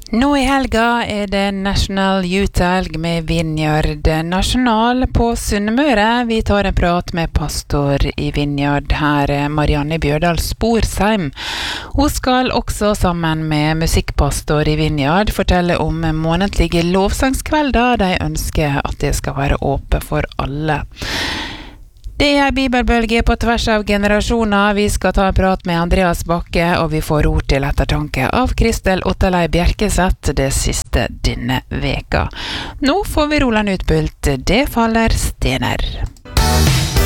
Nå I helga det National Youth-helg med Vineyard National på Sunnmøre. Vi tar en prat med pastor I Vineyard her, Marianne Bjørdal Sporsheim. Hun skal også sammen med musikkpastor I Vineyard fortelle om månedlige lovsangskvelder. De ønsker at det skal være åpent for alle. Det en bibelbølge på tvers av generasjoner. Vi skal ta en prat med Andreas Bakke, og vi får ord til ettertanke av Kristel Otterlei Bjerkeseth det siste denne veka. Nå får vi Roland Utbult, det faller stener.